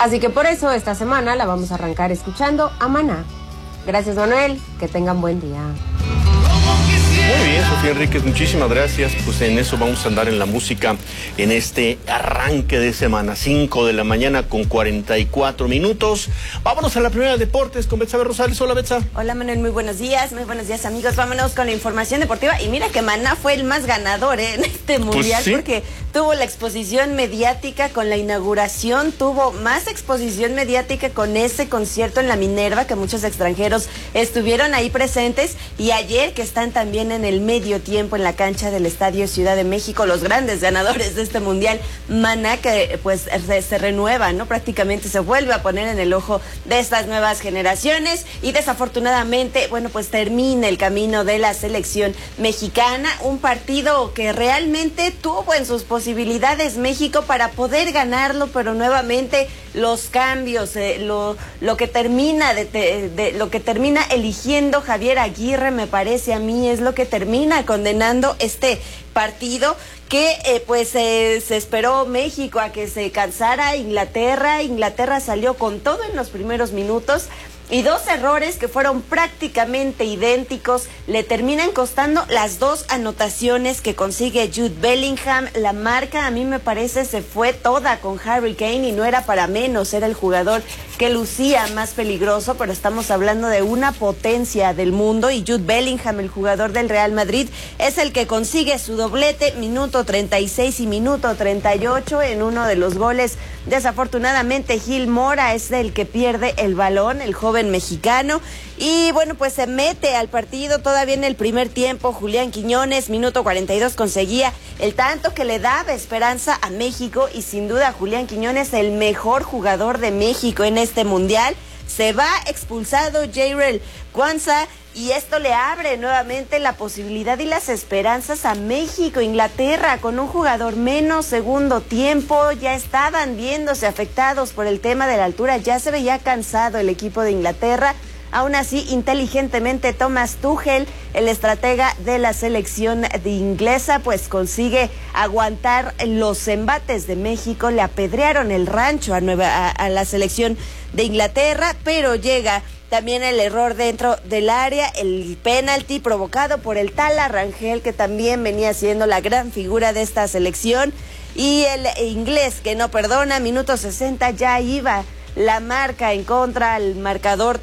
Así que por eso esta semana la vamos a arrancar escuchando a Maná. Gracias, Manuel, que tengan buen día. Muy bien, Sofía Enríquez, muchísimas gracias. Pues en eso vamos a andar en la música en este arranque de semana, 5 de la mañana con 44 minutos. Vámonos a la primera de deportes con Betsabe Rosales. Hola, Betsa. Hola, Manuel, muy buenos días, amigos. Vámonos con la información deportiva. Y mira que Maná fue el más ganador en este mundial, sí, porque tuvo la exposición mediática con la inauguración, tuvo más exposición mediática con ese concierto en la Minerva, que muchos extranjeros estuvieron ahí presentes, y ayer que están también en el medio tiempo en la cancha del Estadio Ciudad de México, los grandes ganadores de este mundial. Maná, que pues se renueva, ¿no? Prácticamente se vuelve a poner en el ojo de estas nuevas generaciones, y desafortunadamente, bueno, pues termina el camino de la selección mexicana, un partido que realmente tuvo en sus posibilidades México para poder ganarlo, pero nuevamente los cambios, lo que termina lo que termina eligiendo Javier Aguirre, me parece a mí, es lo que termina condenando este partido, que se esperó México a que se cansara Inglaterra salió con todo en los primeros minutos, y dos errores que fueron prácticamente idénticos le terminan costando las dos anotaciones que consigue Jude Bellingham. La marca, a mí me parece, se fue toda con Harry Kane, y no era para menos, era el jugador que lucía más peligroso, pero estamos hablando de una potencia del mundo, y Jude Bellingham, el jugador del Real Madrid, es el que consigue su doblete, minuto 36 y minuto 38, en uno de los goles. Desafortunadamente, Gil Mora es el que pierde el balón, el joven mexicano, y bueno, pues se mete al partido todavía en el primer tiempo. Julián Quiñones, minuto 42, conseguía el tanto que le daba esperanza a México, y sin duda Julián Quiñones, el mejor jugador de México en este mundial. Se va expulsado Jayrel Kwanzaa, y esto le abre nuevamente la posibilidad y las esperanzas a México. Inglaterra con un jugador menos, segundo tiempo, ya estaban viéndose afectados por el tema de la altura, ya se veía cansado el equipo de Inglaterra. Aún así, inteligentemente, Thomas Tuchel, el estratega de la selección de inglesa, pues consigue aguantar los embates de México. Le apedrearon el rancho a la selección de Inglaterra, pero llega también el error dentro del área, el penalti provocado por el Tala Rangel, que también venía siendo la gran figura de esta selección, y el inglés que no perdona. Minuto 60, ya iba la marca en contra al marcador,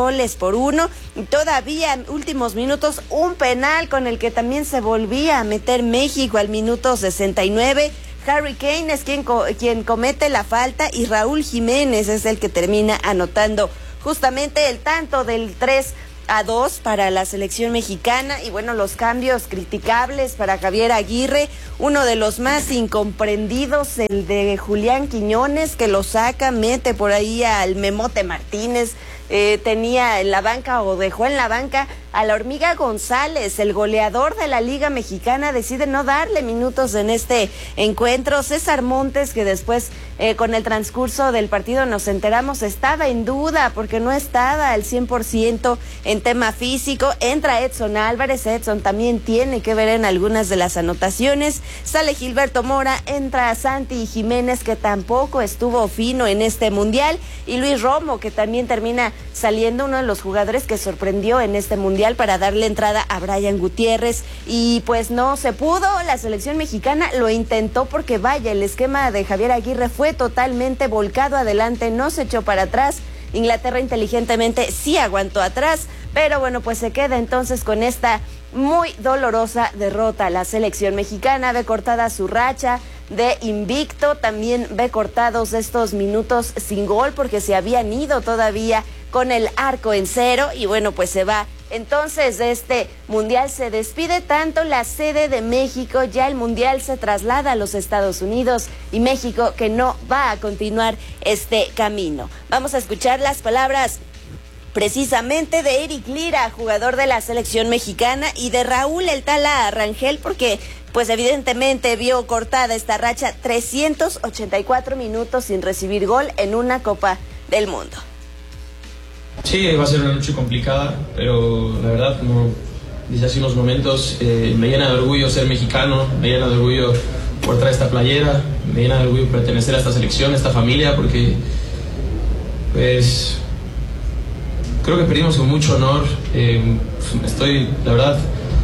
3-1, y todavía últimos minutos un penal con el que también se volvía a meter México al minuto 69. Harry Kane es quien comete la falta, y Raúl Jiménez es el que termina anotando justamente el tanto del 3-2 para la selección mexicana. Y bueno, los cambios criticables para Javier Aguirre, uno de los más incomprendidos, el de Julián Quiñones, que lo saca, mete por ahí al Memote Martínez, tenía en la banca, o dejó en la banca, a la Hormiga González, el goleador de la Liga Mexicana, decide no darle minutos en este encuentro. César Montes, que después con el transcurso del partido nos enteramos estaba en duda porque no estaba al 100% en tema físico. Entra Edson Álvarez, Edson también tiene que ver en algunas de las anotaciones. Sale Gilberto Mora, entra Santi Jiménez, que tampoco estuvo fino en este mundial, y Luis Romo, que también termina saliendo, uno de los jugadores que sorprendió en este mundial, para darle entrada a Brian Gutiérrez. Y pues no se pudo, la selección mexicana lo intentó, porque vaya, el esquema de Javier Aguirre fue totalmente volcado adelante, no se echó para atrás. Inglaterra inteligentemente sí aguantó atrás, pero bueno, pues se queda entonces con esta muy dolorosa derrota. La selección mexicana ve cortada su racha de invicto, también ve cortados estos minutos sin gol, porque se habían ido todavía con el arco en cero, y bueno, pues se va. Entonces, de este mundial se despide tanto la sede de México, ya el mundial se traslada a los Estados Unidos, y México que no va a continuar este camino. Vamos a escuchar las palabras precisamente de Eric Lira, jugador de la selección mexicana, y de Raúl el Tala Rangel, porque pues evidentemente vio cortada esta racha, 384 minutos sin recibir gol en una Copa del Mundo. Sí, va a ser una noche complicada, pero la verdad, como dice hace unos momentos, me llena de orgullo ser mexicano, me llena de orgullo portar esta playera, me llena de orgullo pertenecer a esta selección, a esta familia, porque Pues creo que perdimos con mucho honor. Estoy, la verdad,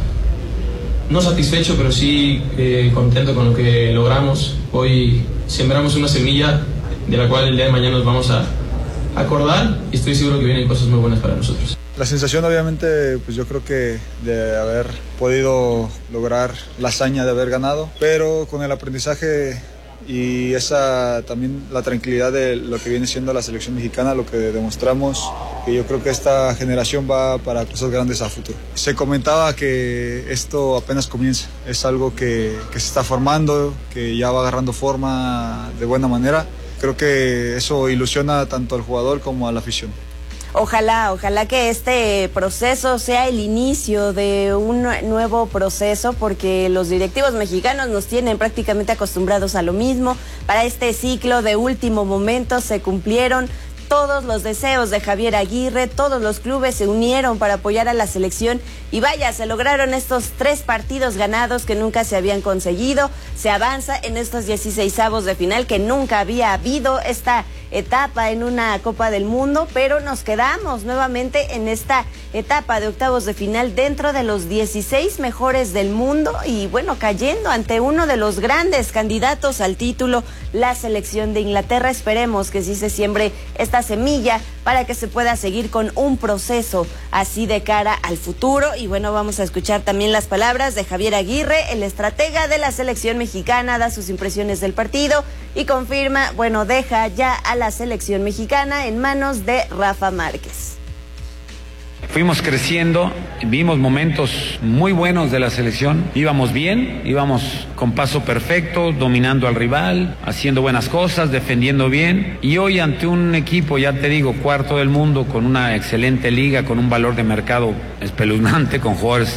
no satisfecho, pero sí contento con lo que logramos. Hoy sembramos una semilla de la cual el día de mañana nos vamos a acordar, y estoy seguro que vienen cosas muy buenas para nosotros. La sensación, obviamente, pues yo creo que de haber podido lograr la hazaña de haber ganado, pero con el aprendizaje y esa también la tranquilidad de lo que viene siendo la selección mexicana, lo que demostramos, que yo creo que esta generación va para cosas grandes a futuro. Se comentaba que esto apenas comienza, es algo que se está formando, que ya va agarrando forma de buena manera. Creo que eso ilusiona tanto al jugador como a la afición. Ojalá que este proceso sea el inicio de un nuevo proceso, porque los directivos mexicanos nos tienen prácticamente acostumbrados a lo mismo. Para este ciclo de último momento se cumplieron todos los deseos de Javier Aguirre, todos los clubes se unieron para apoyar a la selección y vaya, se lograron estos 3 partidos ganados que nunca se habían conseguido. Se avanza en estos 16avos de final, que nunca había habido esta etapa en una Copa del Mundo, pero nos quedamos nuevamente en esta etapa de octavos de final dentro de los 16 mejores del mundo y bueno, cayendo ante uno de los grandes candidatos al título, la selección de Inglaterra. Esperemos que sí se siembre esta semilla para que se pueda seguir con un proceso así de cara al futuro. Y bueno, vamos a escuchar también las palabras de Javier Aguirre, el estratega de la selección mexicana, da sus impresiones del partido y confirma, bueno, deja ya a la selección mexicana en manos de Rafa Márquez. Fuimos creciendo, vimos momentos muy buenos de la selección, íbamos bien, íbamos con paso perfecto, dominando al rival, haciendo buenas cosas, defendiendo bien, y hoy ante un equipo, ya te digo, cuarto del mundo, con una excelente liga, con un valor de mercado espeluznante, con jugadores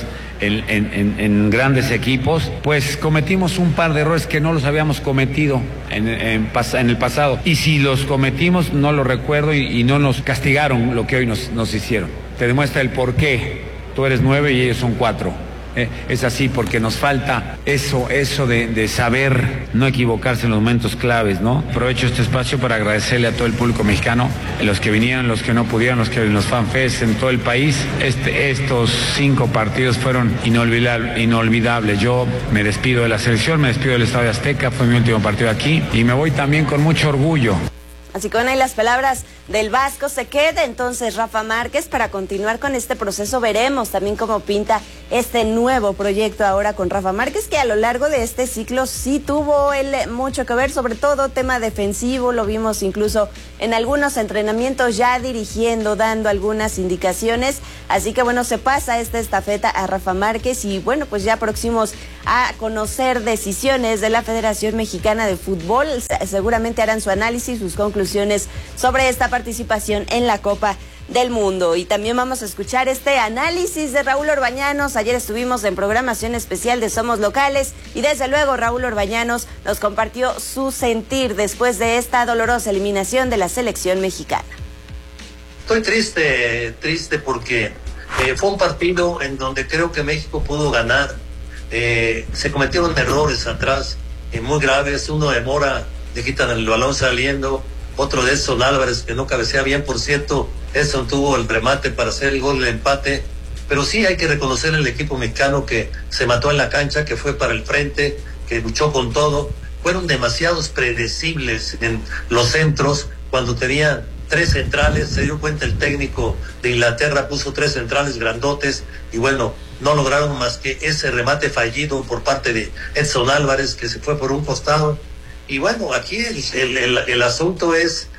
en grandes equipos, pues cometimos un par de errores que no los habíamos cometido en el pasado, y si los cometimos no lo recuerdo y no nos castigaron lo que hoy nos hicieron. Te demuestra el por qué tú eres 9 y ellos son 4. Es así porque nos falta eso de saber no equivocarse en los momentos claves, ¿no? Aprovecho este espacio para agradecerle a todo el público mexicano, los que vinieron, los que no pudieron, los fanfests en todo el país. Estos 5 partidos fueron inolvidables. Yo me despido de la selección, me despido del Estadio Azteca, fue mi último partido aquí y me voy también con mucho orgullo. Así que bueno, ahí las palabras del Vasco. Se queda entonces Rafa Márquez para continuar con este proceso. Veremos también cómo pinta este nuevo proyecto ahora con Rafa Márquez, que a lo largo de este ciclo sí tuvo él mucho que ver, sobre todo tema defensivo. Lo vimos incluso en algunos entrenamientos ya dirigiendo, dando algunas indicaciones. Así que bueno, se pasa esta estafeta a Rafa Márquez y bueno, pues ya próximos a conocer decisiones de la Federación Mexicana de Fútbol. Seguramente harán su análisis, sus conclusiones sobre esta participación en la Copa del Mundo. Y también vamos a escuchar este análisis de Raúl Orbañanos. Ayer estuvimos en programación especial de Somos Locales y desde luego Raúl Orbañanos nos compartió su sentir después de esta dolorosa eliminación de la selección mexicana. Estoy triste porque fue un partido en donde creo que México pudo ganar. Se cometieron errores atrás muy graves. Uno de Mora, le quitan el balón saliendo, otro de Edson Álvarez que no cabecea bien, por cierto. Edson tuvo el remate para hacer el gol del empate, pero sí hay que reconocer el equipo mexicano que se mató en la cancha, que fue para el frente, que luchó con todo. Fueron demasiados predecibles en los centros. Cuando tenían 3 centrales, se dio cuenta el técnico de Inglaterra, puso 3 centrales grandotes y bueno, no lograron más que ese remate fallido por parte de Edson Álvarez, que se fue por un costado. Y bueno, aquí el asunto es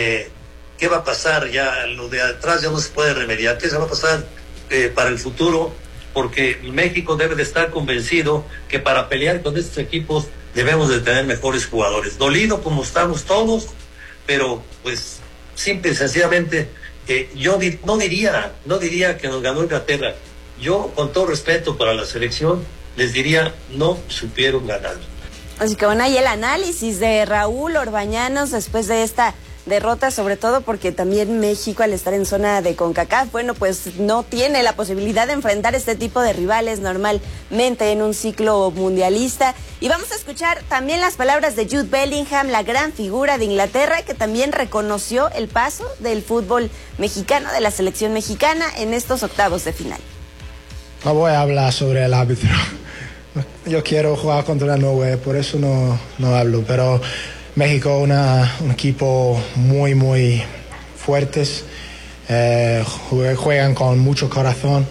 qué va a pasar. Ya lo de atrás ya no se puede remediar. ¿Qué se va a pasar para el futuro? Porque México debe de estar convencido que para pelear con estos equipos debemos de tener mejores jugadores. Dolido como estamos todos, pero pues simple y sencillamente yo no diría que nos ganó Inglaterra. Yo, con todo respeto para la selección, les diría, no supieron ganar. Así que bueno, ahí el análisis de Raúl Orbañanos después de esta derrota, sobre todo porque también México, al estar en zona de CONCACAF, bueno, pues no tiene la posibilidad de enfrentar este tipo de rivales normalmente en un ciclo mundialista. Y vamos a escuchar también las palabras de Jude Bellingham, la gran figura de Inglaterra, que también reconoció el paso del fútbol mexicano, de la selección mexicana en estos octavos de final. No voy a hablar sobre el árbitro. Yo quiero jugar contra Noruega, por eso no hablo, pero México un equipo muy fuertes, juegan con mucho corazón.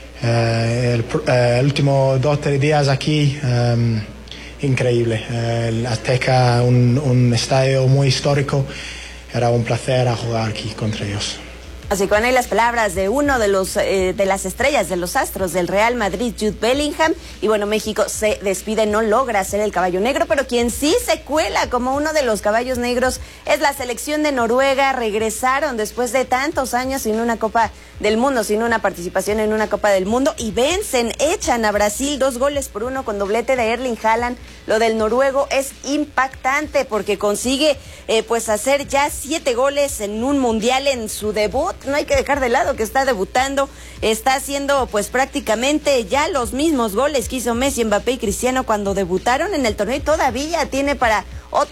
El último 2-3 días aquí, increíble. El Azteca, un estadio muy histórico, era un placer a jugar aquí contra ellos. Así que van ahí las palabras de uno de las estrellas, de los astros del Real Madrid, Jude Bellingham. Y bueno, México se despide, no logra ser el caballo negro, pero quien sí se cuela como uno de los caballos negros es la selección de Noruega. Regresaron después de tantos años sin una Copa del Mundo, sin una participación en una Copa del Mundo, y vencen, echan a Brasil 2-1 con doblete de Erling Haaland. Lo del noruego es impactante porque consigue pues hacer ya 7 goles en un mundial en su debut. No hay que dejar de lado que está debutando, está haciendo pues prácticamente ya los mismos goles que hizo Messi, Mbappé y Cristiano cuando debutaron en el torneo, y todavía tiene para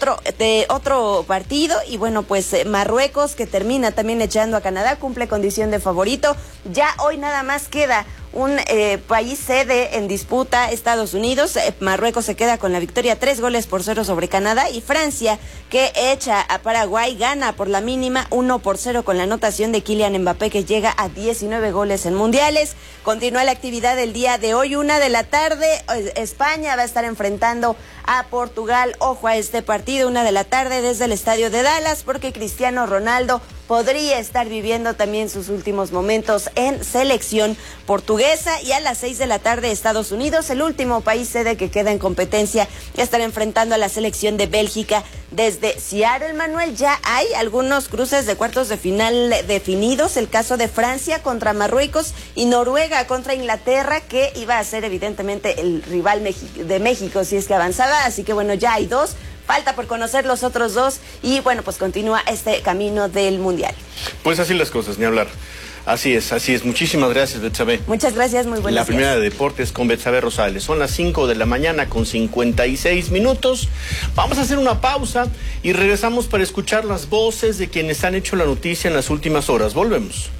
otro partido. Y bueno, pues Marruecos, que termina también echando a Canadá, cumple condición de favorito. Ya hoy nada más queda un país sede en disputa, Estados Unidos. Marruecos se queda con la victoria 3-0 sobre Canadá, y Francia, que echa a Paraguay, gana por la mínima 1-0 con la anotación de Kylian Mbappé, que llega a 19 goles en mundiales. Continúa la actividad del día de hoy, 1:00 p.m. España va a estar enfrentando a Portugal. Ojo a este partido, 1:00 p.m. desde el estadio de Dallas, porque Cristiano Ronaldo podría estar viviendo también sus últimos momentos en selección portuguesa. Y a las 6:00 p.m. Estados Unidos, el último país sede que queda en competencia, estará enfrentando a la selección de Bélgica desde Seattle. Manuel, ya hay algunos cruces de cuartos de final definidos, el caso de Francia contra Marruecos y Noruega contra Inglaterra, que iba a ser evidentemente el rival de México si es que avanzaba. Así que bueno, ya hay 2. Falta por conocer los otros 2 y bueno, pues continúa este camino del Mundial. Pues así las cosas, ni hablar. Así es. Muchísimas gracias, Betsabe. Muchas gracias, muy buenas La primera de deportes con Betsabe Rosales. Son las 5:00 a.m. con 56 minutos. Vamos a hacer una pausa y regresamos para escuchar las voces de quienes han hecho la noticia en las últimas horas. Volvemos.